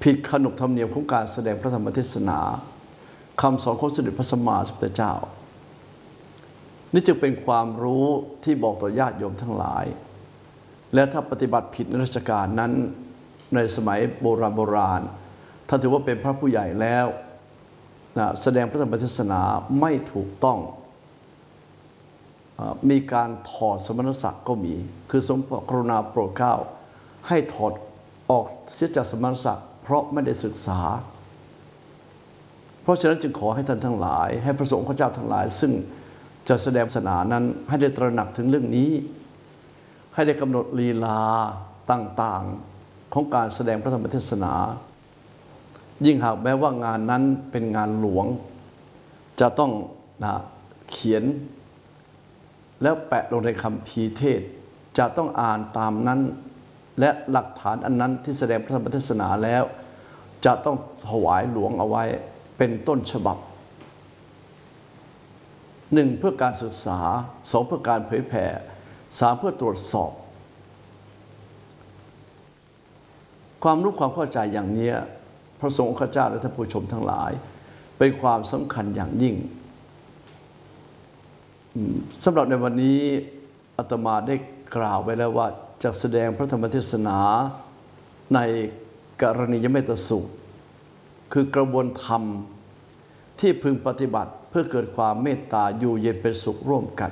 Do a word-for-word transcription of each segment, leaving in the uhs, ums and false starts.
ผิดขนบธรรมเนียมของการแสดงพระธรรมเทศนาคำสอนของสมเด็จพระสัมมาสัมพุทธเจ้านี่จึงเป็นความรู้ที่บอกต่อญาติโยมทั้งหลายและถ้าปฏิบัติผิดในราชการนั้นในสมัยโบราณโบราณท่านถือว่าเป็นพระผู้ใหญ่แล้วนะแสดงพระธรรมเทศนาไม่ถูกต้องมีการถอดสมณศักดิ์ก็มีคือทรงกรุณาโปรดเกล้าให้ถอดออกเสียจากสมณศักดิ์เพราะไม่ได้ศึกษาเพราะฉะนั้นจึงขอให้ท่านทั้งหลายให้พระสงฆ์ข้าเจ้าทั้งหลายซึ่งจะแสดงศาสนานั้นให้ได้ตระหนักถึงเรื่องนี้ให้ได้กำหนดลีลาต่างๆของการแสดงพระธรรมเทศนายิ่งหากแม้ว่างานนั้นเป็นงานหลวงจะต้องนะเขียนแล้วแปะลงในคัมภีร์เทศจะต้องอ่านตามนั้นและหลักฐานอันนั้นที่แสดงพระธรรมเทศนาแล้วจะต้องถวายหลวงเอาไว้เป็นต้นฉบับหนึ่งเพื่อการศึกษาสองเพื่อการเผยแผ่สามเพื่อตรวจสอบความรู้ความเข้าใจอย่างนี้พระสงฆ์ข้าเจ้าและท่านผู้ชมทั้งหลายเป็นความสำคัญอย่างยิ่งสำหรับในวันนี้อาตมาได้กล่าวไว้แล้วว่าจะแสดงพระธรรมเทศนาในกรณียเมตสูตรคือกระบวนธรรมที่พึงปฏิบัติเพื่อเกิดความเมตตาอยู่เย็นเป็นสุขร่วมกัน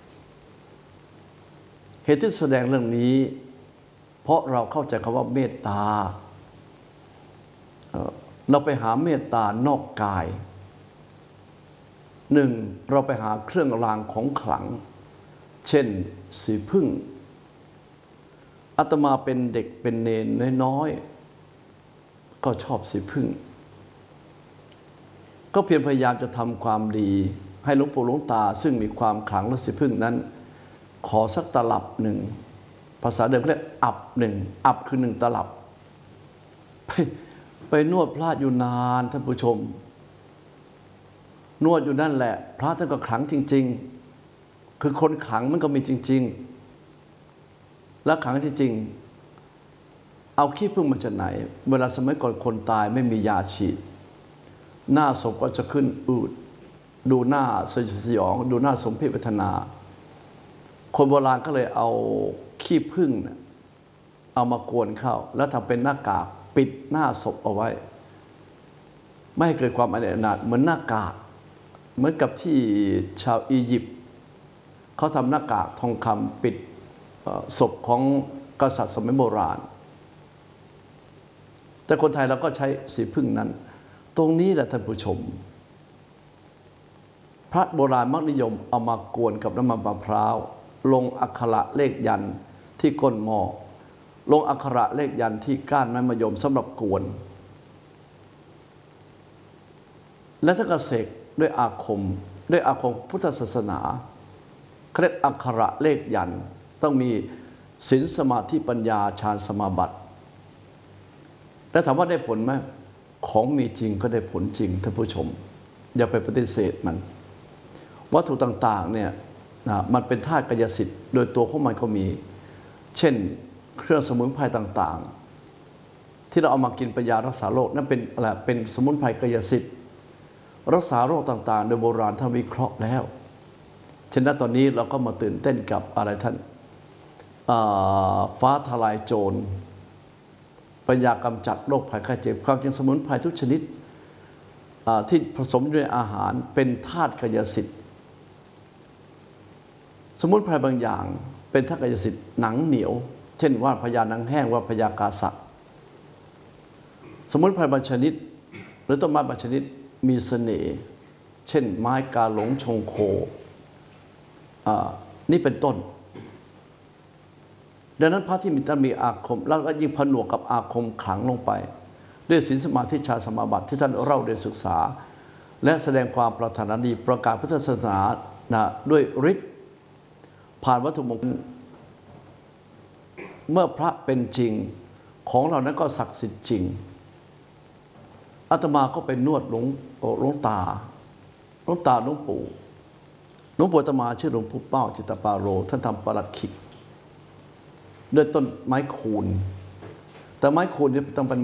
เหตุที่แสดงเรื่องนี้เพราะเราเข้าใจคำว่าเมตตาเราไปหาเมตตานอกกายหนึ่งเราไปหาเครื่องรางของขลังเช่นสีผึ้งอาตมาเป็นเด็กเป็นเนนน้อยๆก็ชอบสีผึ้งก็เพียรพยายามจะทำความดีให้หลวงปู่หลวงตาซึ่งมีความขลังและสีผึ้งนั้นขอสักตลับหนึ่งภาษาเดิมเรียกอับหนึ่งอับคือหนึ่งตลับไปไปนวดพระอยู่นานท่านผู้ชมนวดอยู่นั่นแหละพระท่านก็ขลังจริงๆคือคนขลังมันก็มีจริงๆและขลังจริงๆเอาขี้ผึ้งมาจากไหนเวลาสมัยก่อนคนตายไม่มียาฉีดหน้าศพก็จะขึ้นอืดดูหน้าสยดสยองดูหน้าสมเพชเวทนาคนโบราณก็เลยเอาขี้ผึ้งเอามากวนเข้าแล้วทำเป็นหน้ากากปิดหน้าศพเอาไว้ไม่ให้เกิดความอนาถเหมือนหน้ากากเหมือนกับที่ชาวอียิปต์เขาทำหน้ากากทองคำปิดศพของกษัตริย์สมัยโบราณแต่คนไทยเราก็ใช้สีผึ้งนั้นตรงนี้แหละท่านผู้ชมพระโบราณมักนิยมเอามากวนกับน้ำมันมะพร้าวลงอักขระเลขยันต์ที่ก้นหม้อลงอักขระเลขยันต์ที่ก้านไม้มะยมสำหรับกวนและถ้ากเสกด้วยอาคมด้วยอาคมพุทธศาสนาเขาเรียกอักขระเลขยันต์ต้องมีศีลสมาธิปัญญาฌานสมาบัติแล้วถามว่าได้ผลไหมของมีจริงก็ได้ผลจริงท่านผู้ชมอย่าไปปฏิเสธมันวัตถุต่างๆเนี่ยนะมันเป็นธาตุกายสิทธิ์โดยตัวของมันก็มีเช่นเครื่องสมุนไพรต่างๆที่เราเอามากินเป็นยารักษาโรคนั่นเป็นอะไรเป็นสมุนไพรกายสิทธิ์รักษาโรคต่างๆโดยโบราณท่านวิเคราะห์แล้วฉะนั้นตอนนี้เราก็มาตื่นเต้นกับอะไรท่านฟ้าทลายโจรปัญญากำจัดโรคภัยไข้เจ็บความจริงสมุนไพรทุกชนิดที่ผสมอยู่ในอาหารเป็นธาตุกายสิทธิ์สมุนไพรบางอย่างเป็นธาตุกายสิทธิ์หนังเหนียวเช่นว่าพญาหนังแห้งว่าพญากาสักสมุนไพรบางชนิดหรือต้นไม้บางชนิดมีเสน่ห์เช่นไม้กาหลงชงโคนี่เป็นต้นดังนั้นพระที่มีท่านมีอาคมแล้วก็ยิ่งผนวกกับอาคมขลังลงไปด้วยศีลสมาธิฌานสมาบัติที่ท่านเล่าได้ศึกษาและแสดงความปรารถนาดีประกาศพุทธศาสนานะด้วยฤทธิ์ผ่านวัตถุมงคลเมื่อพระเป็นจริงของเรานั้นก็ศักดิ์สิทธิ์จริงอาตมาก็ไปนวดหลวงหลวงตาหลวงตาหลวงปู่หลวงปู่อาตมาชื่อหลวงปู่เป้าจิตปาโรท่านทำปลัดขิกด้วยต้นไม้คูนแต่ไม้คูนนี่ต้องเป็น